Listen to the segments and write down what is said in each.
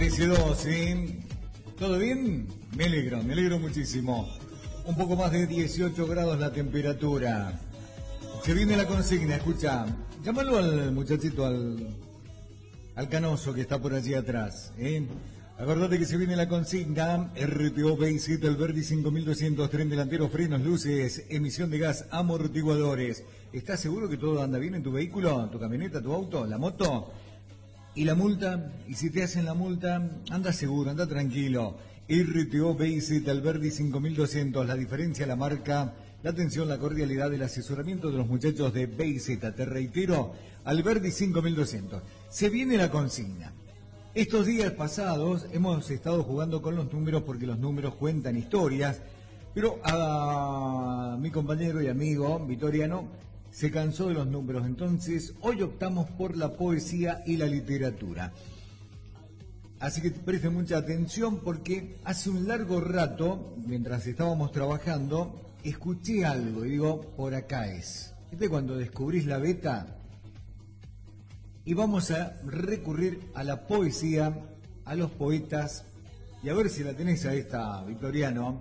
13-2, ¿sí? ¿Todo bien? Me alegro muchísimo. Un poco más de 18 grados la temperatura. Se viene la consigna, escucha. Llámalo al muchachito, al canoso que está por allí atrás, ¿eh? Acordate que se viene la consigna. RTO BZ, el Verdi 5200, tren delantero, frenos, luces, emisión de gas, amortiguadores. ¿Estás seguro que todo anda bien en tu vehículo, tu camioneta, tu auto, la moto? ¿Y la multa? ¿Y si te hacen la multa? Anda seguro, anda tranquilo. RTO BZ, el Verdi 5200, la diferencia, la marca, la atención, la cordialidad, el asesoramiento de los muchachos de BZ. Te reitero, Alberdi 5200. Se viene la consigna. Estos días pasados hemos estado jugando con los números porque los números cuentan historias, pero a mi compañero y amigo Vitoriano se cansó de los números, entonces hoy optamos por la poesía y la literatura. Así que presten mucha atención porque hace un largo rato, mientras estábamos trabajando, escuché algo y digo, por acá es. ¿Viste cuando descubrís la beta? Y vamos a recurrir a la poesía, a los poetas, y a ver si la tenés a esta, Vitoriano.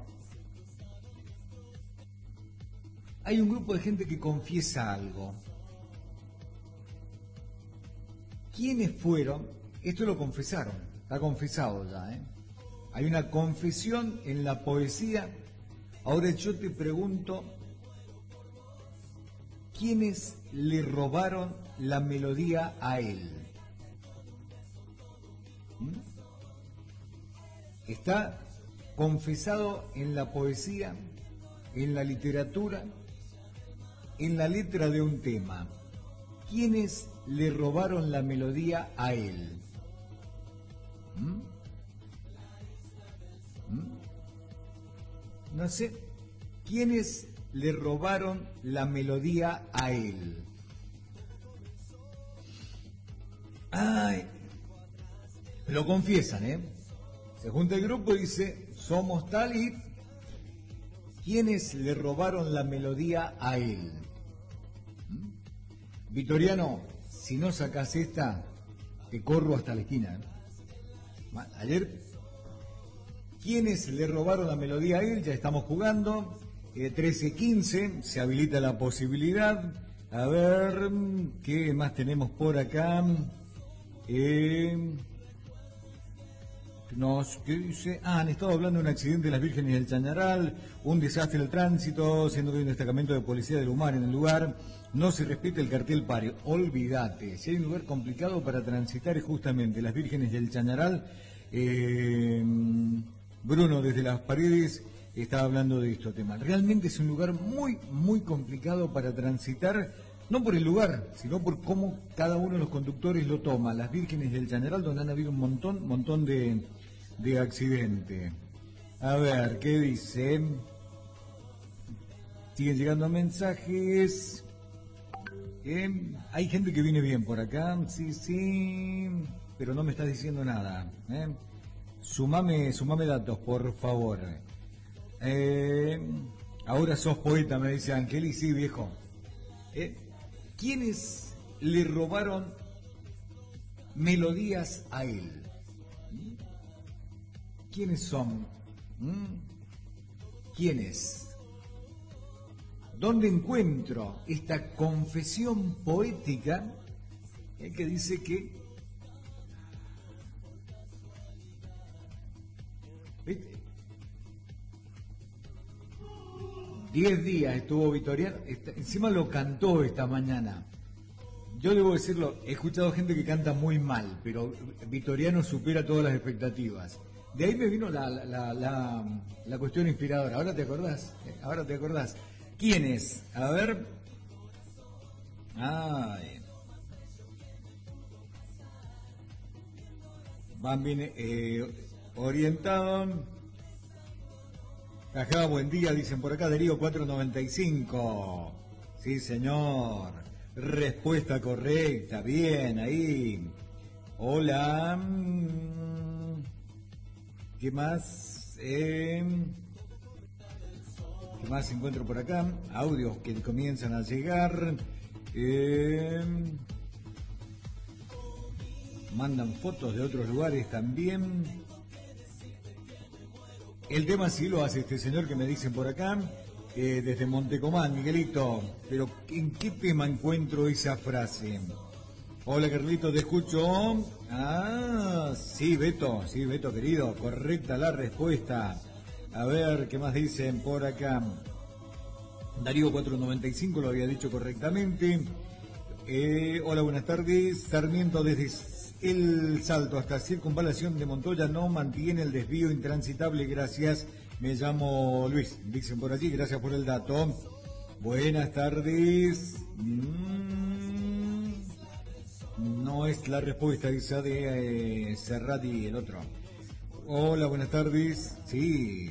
Hay un grupo de gente que confiesa algo. ¿Quiénes fueron? Esto lo confesaron, está confesado ya, ¿eh? Hay una confesión en la poesía. Ahora yo te pregunto, ¿quiénes le robaron la melodía a él? Está confesado en la poesía, en la literatura, en la letra de un tema. ¿Quiénes le robaron la melodía a él? No sé. ¿Quiénes le robaron la melodía a él? Ay, lo confiesan, ¿eh? Se junta el grupo y dice, somos tal y... ¿Quiénes le robaron la melodía a él? Vitoriano, si no sacás esta, te corro hasta la esquina, ¿eh? Ayer, ¿quiénes le robaron la melodía a él? Ya estamos jugando. 13-15, se habilita la posibilidad. A ver, ¿qué más tenemos por acá? ¿Qué dice? Han estado hablando de un accidente de las Vírgenes del Chañaral, un desastre del tránsito, siendo que hay un destacamento de policía del Humar en el lugar, no se respeta el cartel pario. Olvídate, si hay un lugar complicado para transitar es justamente las Vírgenes del Chañaral. Bruno, desde las paredes, estaba hablando de estos temas. Realmente es un lugar muy, muy complicado para transitar, no por el lugar, sino por cómo cada uno de los conductores lo toma. Las Vírgenes del Chañaral, donde han habido un montón de accidentes. A ver, ¿qué dice? Siguen llegando mensajes. Hay gente que viene bien por acá, sí, pero no me estás diciendo nada. Sumame datos, por favor. Ahora sos poeta, me dice Angeli. Sí, viejo. ¿Quiénes le robaron melodías a él? ¿Quiénes son? ¿Quiénes? ¿Dónde encuentro esta confesión poética que dice que... ¿Viste? 10 días estuvo Vitoriano, encima lo cantó esta mañana. Yo debo decirlo, he escuchado gente que canta muy mal, pero Vitoriano supera todas las expectativas. De ahí me vino la cuestión inspiradora. ¿Ahora te acordás? ¿Quién es? A ver. Ay. Van bien orientados. Ajá, buen día, dicen por acá, Darío 495. Sí, señor. Respuesta correcta, bien, ahí. Hola. ¿Qué más? ¿Qué más encuentro por acá? Audios que comienzan a llegar. mandan fotos de otros lugares también. El tema sí lo hace este señor que me dicen por acá, desde Montecomán, Miguelito, pero ¿en qué tema encuentro esa frase? Hola Carlito, te escucho. Sí, Beto querido, correcta la respuesta. A ver, ¿qué más dicen por acá? Darío 495 lo había dicho correctamente. Hola, buenas tardes. Sarmiento desde El Salto hasta Circunvalación de Montoya no mantiene el desvío intransitable. Gracias. Me llamo Luis. Dicen por allí. Gracias por el dato. Buenas tardes. No es la respuesta esa de Serrati, el otro. Hola, buenas tardes. Sí.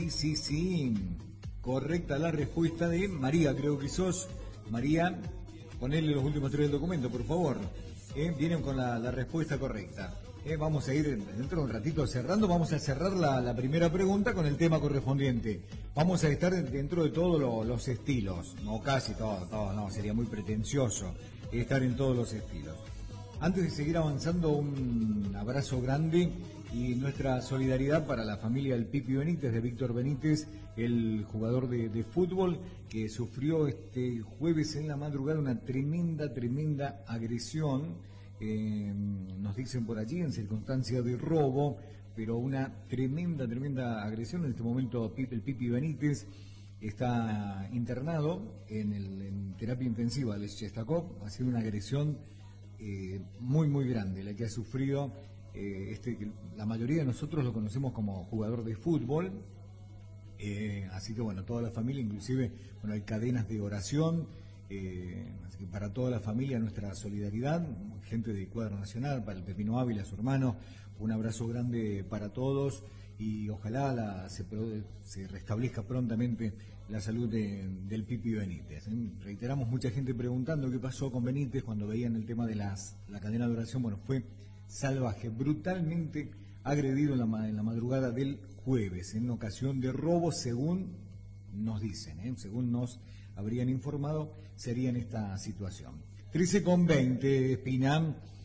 Correcta la respuesta de María, creo que sos. María, ponele los últimos 3 del documento, por favor. Vienen con la respuesta correcta. Vamos a ir dentro de un ratito cerrando. Vamos a cerrar la primera pregunta con el tema correspondiente. Vamos a estar dentro de todos los estilos. No, casi todos, no, sería muy pretencioso estar en todos los estilos. Antes de seguir avanzando, un abrazo grande y nuestra solidaridad para la familia del Pipi Benítez, de Víctor Benítez, el jugador de fútbol que sufrió este jueves en la madrugada una tremenda agresión, nos dicen por allí, en circunstancia de robo, pero una tremenda agresión. En este momento el Pipi Benítez está internado en terapia intensiva del Chestakov. Ha sido una agresión muy grande la que ha sufrido. La mayoría de nosotros lo conocemos como jugador de fútbol, así que bueno, toda la familia, inclusive, bueno, hay cadenas de oración, así que para toda la familia nuestra solidaridad, gente de Cuadro Nacional, para el Pepino Ávila, su hermano, un abrazo grande para todos y ojalá se restablezca prontamente la salud del Pipi Benítez. Reiteramos, mucha gente preguntando qué pasó con Benítez cuando veían el tema de la cadena de oración. Bueno, fue salvaje, brutalmente agredido en la madrugada del jueves, en ocasión de robo, según nos dicen, según nos habrían informado, sería en esta situación. 13:20, Espina.